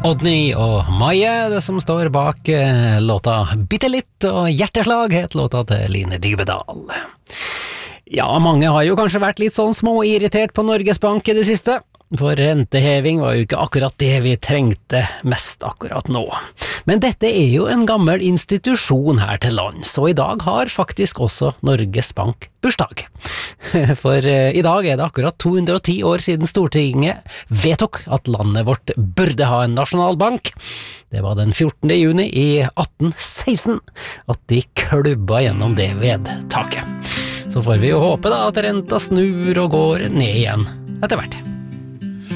Odny og Maje, det som står bak låta Bitte litt, og Hjerteslag het låta til Line Dybedal. Ja, mange har jo kanskje vært litt sånn småirritert på Norges Bank i det siste, for renteheving var jo ikke akkurat det vi trengte mest akkurat nå. Men dette er jo en gammel institusjon her til lands, og i dag har faktisk også Norges Bank bursdag. For i dag er det akkurat 210 år siden Stortinget vedtok at landet vårt burde ha en nasjonalbank. Det var den 14. juni i 1816 at de klubba gjennom det vedtaket. Så får vi jo håpe da at renta snur og går ned igjen etter hvert.